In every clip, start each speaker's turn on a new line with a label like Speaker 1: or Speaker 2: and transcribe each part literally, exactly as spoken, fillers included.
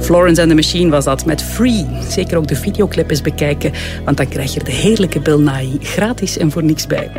Speaker 1: Florence and the Machine was dat met Free. Zeker ook de videoclip eens bekijken, want dan krijg je de heerlijke Bill Nighy gratis en voor niks bij.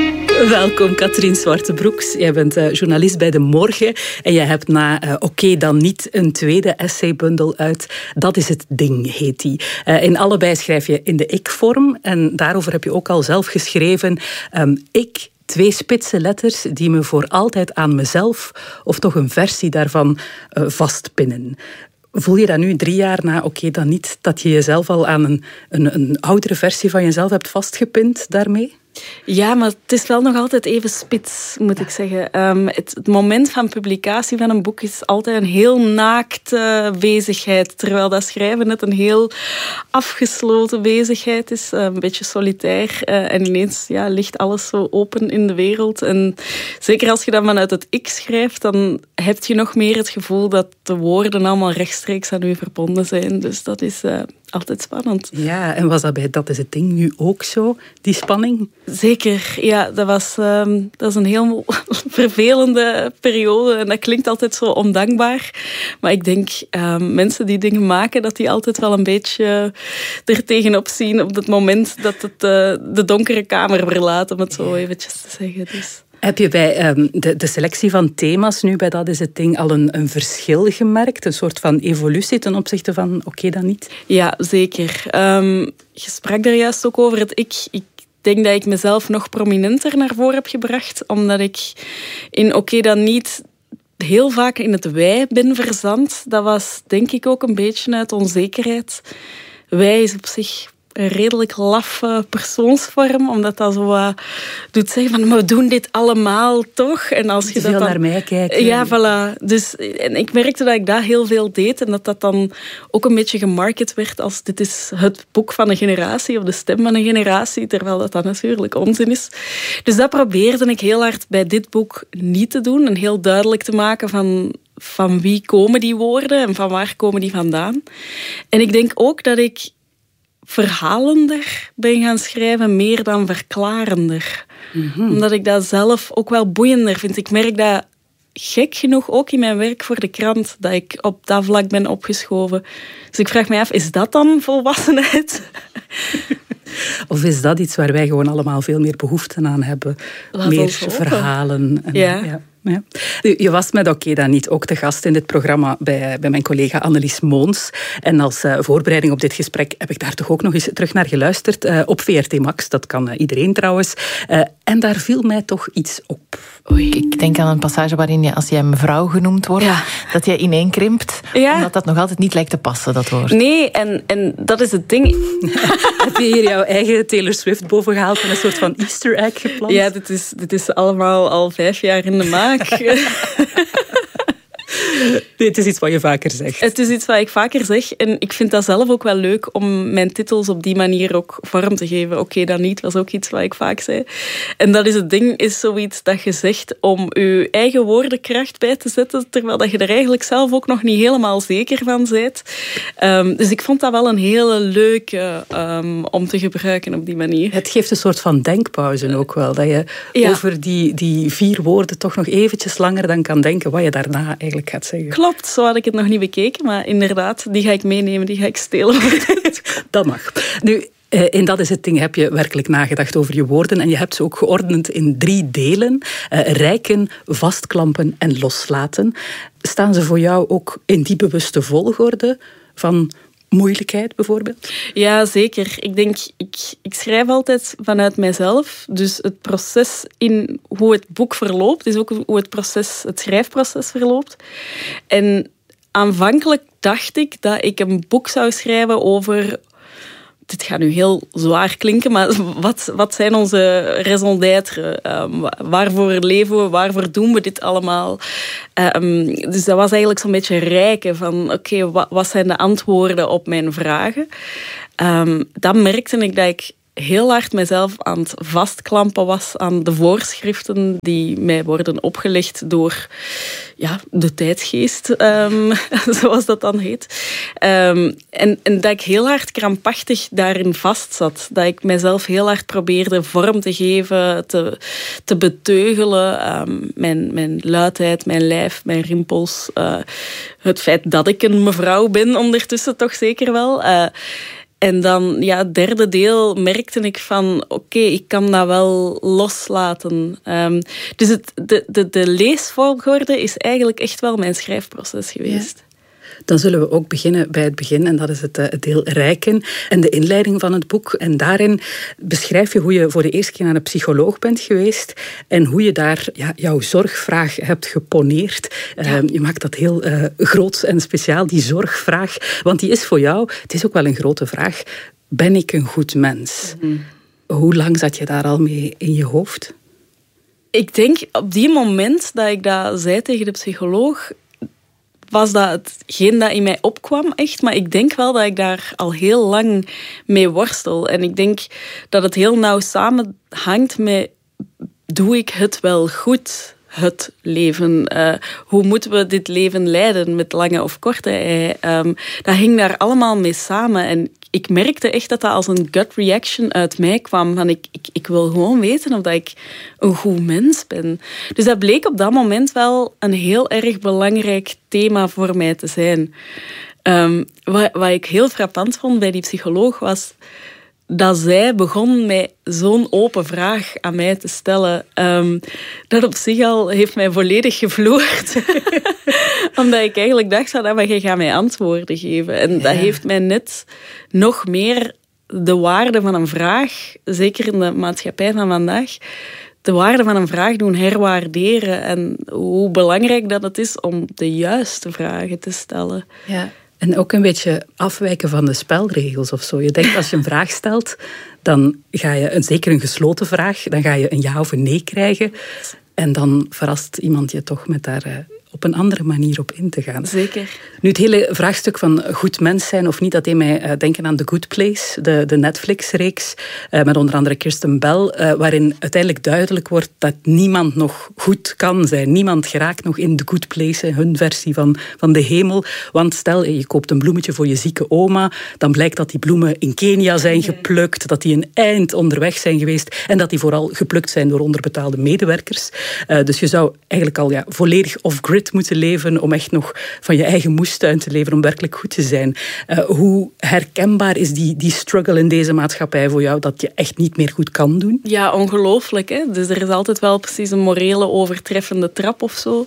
Speaker 1: Welkom, Katrien Zwartebroeks. Jij bent uh, journalist bij De Morgen en je hebt na uh, Oké okay, dan niet een tweede essaybundel uit. Dat is het ding, heet die. Uh, in allebei schrijf je in de ik-vorm en daarover heb je ook al zelf geschreven. Um, ik, twee spitse letters die me voor altijd aan mezelf of toch een versie daarvan uh, vastpinnen. Voel je dat nu drie jaar na Oké okay, dan niet, dat je jezelf al aan een, een, een oudere versie van jezelf hebt vastgepind daarmee?
Speaker 2: Ja, maar het is wel nog altijd even spits, moet ik zeggen. Um, het, het moment van publicatie van een boek is altijd een heel naakte bezigheid, terwijl dat schrijven net een heel afgesloten bezigheid is, een beetje solitair. Uh, en ineens ja, ligt alles zo open in de wereld. En zeker als je dan vanuit het ik schrijft, dan heb je nog meer het gevoel dat de woorden allemaal rechtstreeks aan u verbonden zijn. Dus dat is uh, altijd spannend.
Speaker 1: Ja, en was dat bij Dat is het ding nu ook zo, die spanning?
Speaker 2: Zeker, ja, dat was um, dat is een heel vervelende periode en dat klinkt altijd zo ondankbaar. Maar ik denk, um, mensen die dingen maken, dat die altijd wel een beetje er tegenop zien op het moment dat het uh, de donkere kamer verlaat, om het zo eventjes te zeggen. Dus.
Speaker 1: Heb je bij um, de, de selectie van thema's nu bij Dat is het ding al een, een verschil gemerkt? Een soort van evolutie ten opzichte van Oké okay, dan niet?
Speaker 2: Ja, zeker. Um, je sprak daar juist ook over het ik. Ik Ik denk dat ik mezelf nog prominenter naar voren heb gebracht, omdat ik in Oké okay, dan niet heel vaak in het wij ben verzand. Dat was denk ik ook een beetje uit onzekerheid. Wij is op zich een redelijk laffe persoonsvorm, omdat dat zo uh, doet zeggen van, maar we doen dit allemaal toch? En als je
Speaker 1: dat
Speaker 2: dan
Speaker 1: naar mij kijken.
Speaker 2: Ja, voilà. Dus, en ik merkte dat ik dat heel veel deed en dat dat dan ook een beetje gemarket werd als dit is het boek van een generatie of de stem van een generatie, terwijl dat dan natuurlijk onzin is. Dus dat probeerde ik heel hard bij dit boek niet te doen en heel duidelijk te maken van van wie komen die woorden en van waar komen die vandaan. En ik denk ook dat ik verhalender ben gaan schrijven, meer dan verklarender. Mm-hmm. Omdat ik dat zelf ook wel boeiender vind. Ik merk dat gek genoeg ook in mijn werk voor de krant, dat ik op dat vlak ben opgeschoven. Dus ik vraag me af, is dat dan volwassenheid?
Speaker 1: Of is dat iets waar wij gewoon allemaal veel meer behoefte aan hebben?
Speaker 2: Laat
Speaker 1: meer verhalen. En,
Speaker 2: ja.
Speaker 1: ja. Ja. Je was met Oké okay, dan niet ook te gast in dit programma bij, bij mijn collega Annelies Moons. En als uh, voorbereiding op dit gesprek heb ik daar toch ook nog eens terug naar geluisterd. Uh, op V R T Max, dat kan uh, iedereen trouwens. Uh, en daar viel mij toch iets op.
Speaker 3: Oei. Ik denk aan een passage waarin je, als jij mevrouw genoemd wordt, ja. dat jij ineenkrimpt. Ja. Omdat dat nog altijd niet lijkt te passen, dat woord.
Speaker 2: Nee, en, en dat is het ding.
Speaker 1: Heb je hier jouw eigen Taylor Swift boven gehaald en een soort van Easter egg geplant?
Speaker 2: Ja, dit is, dit is allemaal al vijf jaar in de maak.
Speaker 1: Nee, het is iets wat je vaker zegt.
Speaker 2: Het is iets wat ik vaker zeg. En ik vind dat zelf ook wel leuk om mijn titels op die manier ook vorm te geven. Oké, okay, dan niet, was ook iets wat ik vaak zei. En dat is het ding, is zoiets dat je zegt om je eigen woordenkracht bij te zetten, terwijl dat je er eigenlijk zelf ook nog niet helemaal zeker van bent. Um, dus ik vond dat wel een hele leuke um, om te gebruiken op die manier.
Speaker 1: Het geeft een soort van denkpauze ook wel. Dat je ja. over die, die vier woorden toch nog eventjes langer dan kan denken wat je daarna eigenlijk gaat zeggen.
Speaker 2: Klopt, zo had ik het nog niet bekeken, maar inderdaad, die ga ik meenemen, die ga ik stelen.
Speaker 1: Dat mag. Nu, in Dat is het ding heb je werkelijk nagedacht over je woorden en je hebt ze ook geordend in drie delen. Uh, rijken, vastklampen en loslaten. Staan ze voor jou ook in die bewuste volgorde van moeilijkheid bijvoorbeeld?
Speaker 2: Ja, zeker. Ik denk, ik, ik schrijf altijd vanuit mijzelf. Dus het proces in hoe het boek verloopt, is ook hoe het, proces, het schrijfproces verloopt. En aanvankelijk dacht ik dat ik een boek zou schrijven over... Dit gaat nu heel zwaar klinken, maar wat, wat zijn onze raison d'être? Um, waarvoor leven we? Waarvoor doen we dit allemaal? Um, dus dat was eigenlijk zo'n beetje rijken van... Oké, okay, wat, wat zijn de antwoorden op mijn vragen? Um, dan merkte ik dat ik heel hard mezelf aan het vastklampen was aan de voorschriften die mij worden opgelegd door ja, de tijdsgeest, um, zoals dat dan heet. Um, en, en dat ik heel hard krampachtig daarin vastzat. Dat ik mezelf heel hard probeerde vorm te geven, te, te beteugelen. Um, mijn, mijn luidheid, mijn lijf, mijn rimpels. Uh, het feit dat ik een mevrouw ben ondertussen toch zeker wel. Uh, En dan, ja, het derde deel merkte ik van, oké, okay, ik kan dat wel loslaten. Um, dus het, de, de, de leesvolgorde is eigenlijk echt wel mijn schrijfproces geweest. Ja.
Speaker 1: Dan zullen we ook beginnen bij het begin, en dat is het, het deel Rijken en de inleiding van het boek. En daarin beschrijf je hoe je voor de eerste keer naar een psycholoog bent geweest en hoe je daar ja, jouw zorgvraag hebt geponeerd. Ja. Uh, je maakt dat heel uh, groot en speciaal, die zorgvraag, want die is voor jou, het is ook wel een grote vraag, ben ik een goed mens? Mm-hmm. Hoe lang zat je daar al mee in je hoofd?
Speaker 2: Ik denk op die moment dat ik dat zei tegen de psycholoog, was dat hetgeen dat in mij opkwam, echt. Maar ik denk wel dat ik daar al heel lang mee worstel. En ik denk dat het heel nauw samenhangt met, doe ik het wel goed, het leven? Uh, hoe moeten we dit leven leiden, met lange of korte ei? Um, dat hing daar allemaal mee samen. En ik merkte echt dat dat als een gut reaction uit mij kwam. Van ik, ik, ik wil gewoon weten of dat ik een goed mens ben. Dus dat bleek op dat moment wel een heel erg belangrijk thema voor mij te zijn. Um, wat, wat ik heel frappant vond bij die psycholoog was dat zij begon met zo'n open vraag aan mij te stellen. Um, dat op zich al heeft mij volledig gevloerd. Omdat ik eigenlijk dacht, van, maar je gaat mij antwoorden geven. En ja. Dat heeft mij net nog meer de waarde van een vraag, zeker in de maatschappij van vandaag, de waarde van een vraag doen herwaarderen. En hoe belangrijk dat het is om de juiste vragen te stellen.
Speaker 1: Ja. En ook een beetje afwijken van de spelregels of zo. Je denkt, als je een vraag stelt, dan ga je, een, zeker een gesloten vraag, dan ga je een ja of een nee krijgen. En dan verrast iemand je toch met daar uh, op een andere manier op in te gaan.
Speaker 2: Zeker.
Speaker 1: Nu, het hele vraagstuk van goed mens zijn of niet, dat deed mij uh, denken aan The Good Place, de, de Netflix-reeks, uh, met onder andere Kirsten Bell, uh, waarin uiteindelijk duidelijk wordt dat niemand nog goed kan zijn. Niemand geraakt nog in The Good Place, hun versie van, van de hemel. Want stel, je koopt een bloemetje voor je zieke oma, dan blijkt dat die bloemen in Kenia zijn geplukt, dat die een eind onderweg zijn geweest en dat die vooral geplukt zijn door onderbetaalde medewerkers. Uh, dus je zou eigenlijk al ja, volledig off-grid moeten leven om echt nog van je eigen moestuin te leven, om werkelijk goed te zijn. Uh, hoe herkenbaar is die, die struggle in deze maatschappij voor jou, dat je echt niet meer goed kan doen?
Speaker 2: Ja, ongelooflijk. Hè? Dus er is altijd wel precies een morele overtreffende trap of zo.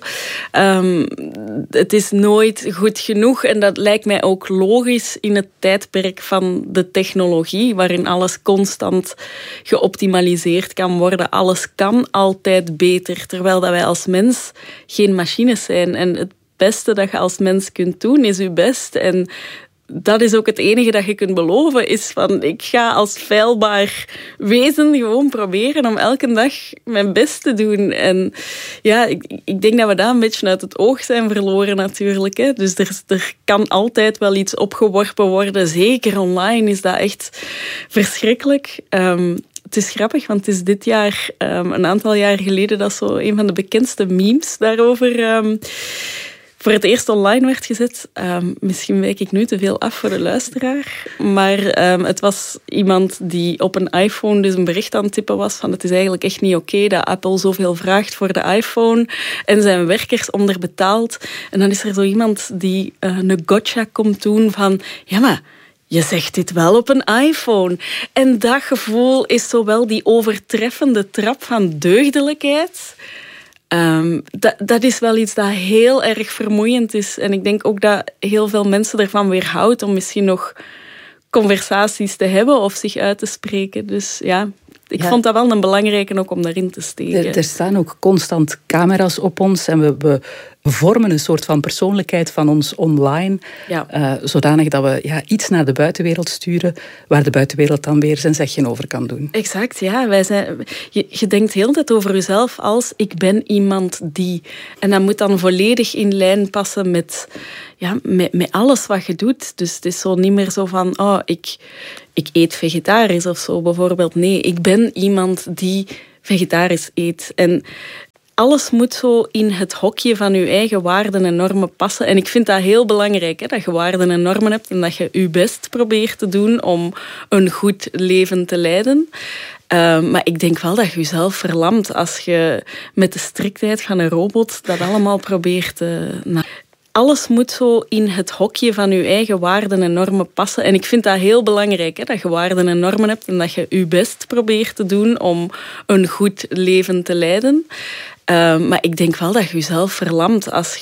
Speaker 2: Um, het is nooit goed genoeg en dat lijkt mij ook logisch in het tijdperk van de technologie, waarin alles constant geoptimaliseerd kan worden. Alles kan altijd beter, terwijl dat wij als mens geen machines zijn. En het beste dat je als mens kunt doen, is je best. En dat is ook het enige dat je kunt beloven, is van, ik ga als feilbaar wezen gewoon proberen om elke dag mijn best te doen. En ja, ik, ik denk dat we dat een beetje uit het oog zijn verloren natuurlijk. Hè. Dus er, er kan altijd wel iets opgeworpen worden. Zeker online is dat echt verschrikkelijk. Um, Het is grappig, want het is dit jaar, um, een aantal jaar geleden, dat zo een van de bekendste memes daarover um, voor het eerst online werd gezet. Um, misschien wijk ik nu te veel af voor de luisteraar. Maar um, het was iemand die op een iPhone dus een bericht aan het typen was van het is eigenlijk echt niet oké dat Apple zoveel vraagt voor de iPhone en zijn werkers onderbetaalt. En dan is er zo iemand die uh, een gotcha komt doen van ja, maar je zegt dit wel op een iPhone. En dat gevoel is zowel die overtreffende trap van deugdelijkheid. Um, dat, dat is wel iets dat heel erg vermoeiend is. En ik denk ook dat heel veel mensen ervan weerhoudt om misschien nog conversaties te hebben of zich uit te spreken. Dus ja, ik ja. vond dat wel een belangrijke ook om daarin te steken.
Speaker 1: Er, er staan ook constant camera's op ons en we, we vormen een soort van persoonlijkheid van ons online, ja. uh, zodanig dat we ja, iets naar de buitenwereld sturen, waar de buitenwereld dan weer zijn zegje over kan doen.
Speaker 2: Exact, ja. Wij zijn, je, je denkt heel de tijd over jezelf als ik ben iemand die. En dat moet dan volledig in lijn passen met, ja, met, met alles wat je doet. Dus het is zo niet meer zo van, oh, ik... ik eet vegetarisch of zo bijvoorbeeld. Nee, ik ben iemand die vegetarisch eet. En alles moet zo in het hokje van je eigen waarden en normen passen. En ik vind dat heel belangrijk, hè, dat je waarden en normen hebt en dat je je best probeert te doen om een goed leven te leiden. Uh, maar ik denk wel dat je jezelf verlamt als je met de striktheid van een robot dat allemaal probeert te... Nou, alles moet zo in het hokje van je eigen waarden en normen passen. En ik vind dat heel belangrijk, hè, dat je waarden en normen hebt en dat je je best probeert te doen om een goed leven te leiden. Uh, maar ik denk wel dat je jezelf verlamt als